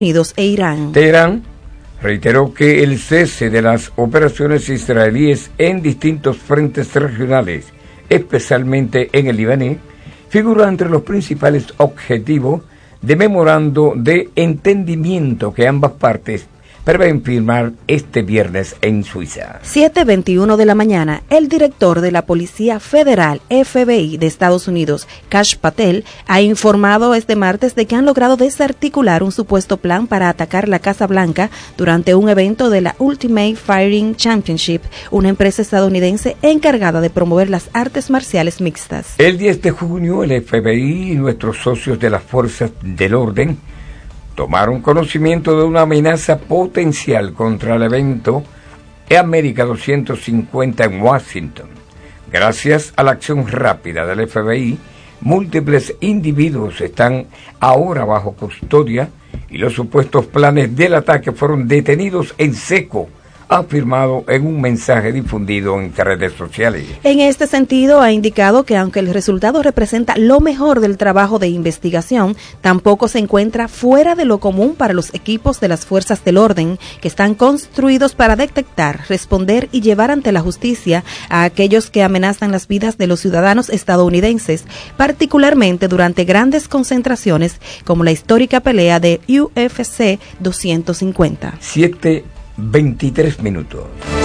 Unidos e Irán. Teherán reiteró que el cese de las operaciones israelíes en distintos frentes regionales, especialmente en el Líbano, figura entre los principales objetivos de memorando de entendimiento que ambas partes prevén firmar este viernes en Suiza. 7:21 de la mañana, el director de la Policía Federal, FBI, de Estados Unidos, Kash Patel, ha informado este martes de que han logrado desarticular un supuesto plan para atacar la Casa Blanca durante un evento de la Ultimate Fighting Championship, una empresa estadounidense encargada de promover las artes marciales mixtas. El 10 de junio, el FBI y nuestros socios de las fuerzas del orden tomaron conocimiento de una amenaza potencial contra el evento América 250 en Washington. Gracias a la acción rápida del FBI, múltiples individuos están ahora bajo custodia y los supuestos planes del ataque fueron detenidos en seco, ha afirmado en un mensaje difundido en redes sociales. En este sentido, ha indicado que aunque el resultado representa lo mejor del trabajo de investigación, tampoco se encuentra fuera de lo común para los equipos de las fuerzas del orden, que están construidos para detectar, responder y llevar ante la justicia a aquellos que amenazan las vidas de los ciudadanos estadounidenses, particularmente durante grandes concentraciones como la histórica pelea de UFC 250. 7:23 minutos.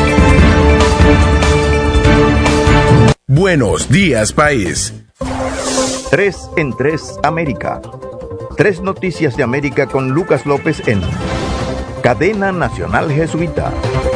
Buenos días, país. 3 en 3 América. 3 noticias de América con Lucas López en Cadena Nacional Jesuita.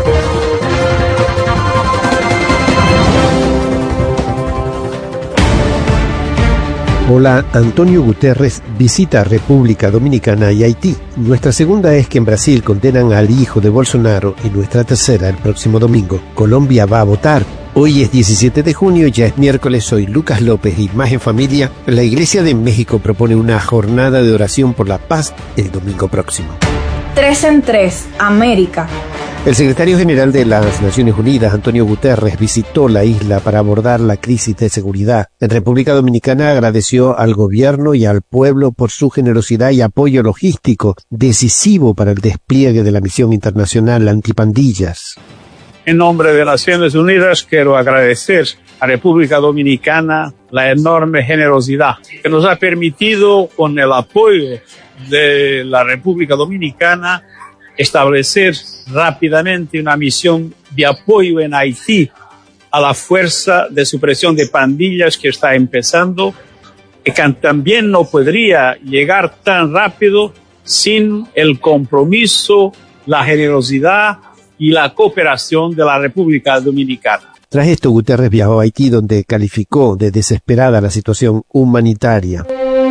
Hola, Antonio Guterres visita República Dominicana y Haití. Nuestra segunda es que en Brasil condenan al hijo de Bolsonaro y nuestra tercera el próximo domingo. Colombia va a votar. Hoy es 17 de junio, ya es miércoles, soy Lucas López y Más en Familia. La Iglesia de México propone una jornada de oración por la paz el domingo próximo. 3 en 3 América. El secretario general de las Naciones Unidas, Antonio Guterres, visitó la isla para abordar la crisis de seguridad. En República Dominicana agradeció al gobierno y al pueblo por su generosidad y apoyo logístico, decisivo para el despliegue de la misión internacional antipandillas. En nombre de Naciones Unidas quiero agradecer a República Dominicana la enorme generosidad que nos ha permitido, con el apoyo de la República Dominicana, establecer rápidamente una misión de apoyo en Haití a la fuerza de supresión de pandillas que está empezando y que también no podría llegar tan rápido sin el compromiso, la generosidad y la cooperación de la República Dominicana. Tras esto, Guterres viajó a Haití, donde calificó de desesperada la situación humanitaria.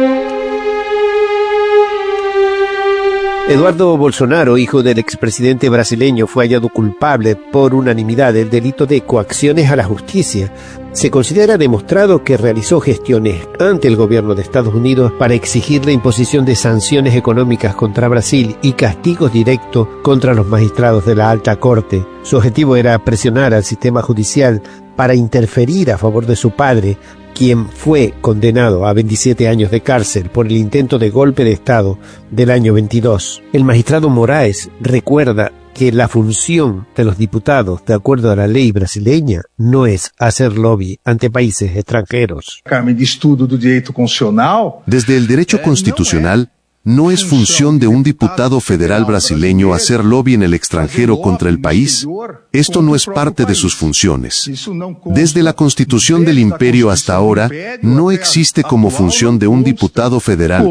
Eduardo Bolsonaro, hijo del expresidente brasileño, fue hallado culpable por unanimidad del delito de coacciones a la justicia. Se considera demostrado que realizó gestiones ante el gobierno de Estados Unidos para exigir la imposición de sanciones económicas contra Brasil y castigos directos contra los magistrados de la Alta Corte. Su objetivo era presionar al sistema judicial para interferir a favor de su padre, quien fue condenado a 27 años de cárcel por el intento de golpe de Estado del año 22. El magistrado Moraes recuerda que la función de los diputados, de acuerdo a la ley brasileña, no es hacer lobby ante países extranjeros. Desde el derecho constitucional, no es función de un diputado federal brasileño hacer lobby en el extranjero contra el país. Esto no es parte de sus funciones. Desde la Constitución del Imperio hasta ahora, no existe como función de un diputado federal.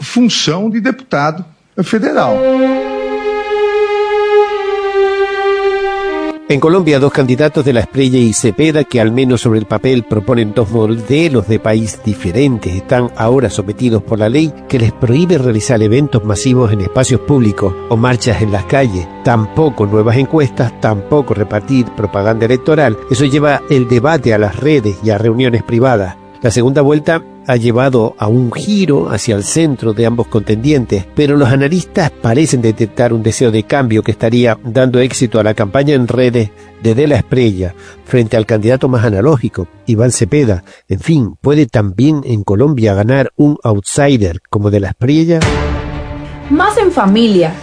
En Colombia, 2 candidatos de La Espriella y Cepeda, que al menos sobre el papel proponen 2 modelos de país diferentes, están ahora sometidos por la ley que les prohíbe realizar eventos masivos en espacios públicos o marchas en las calles. Tampoco nuevas encuestas, tampoco repartir propaganda electoral. Eso lleva el debate a las redes y a reuniones privadas. La segunda vuelta ha llevado a un giro hacia el centro de ambos contendientes, pero los analistas parecen detectar un deseo de cambio que estaría dando éxito a la campaña en redes de La Espriella frente al candidato más analógico, Iván Cepeda. En fin, ¿puede también en Colombia ganar un outsider como De La Espriella? más en familia.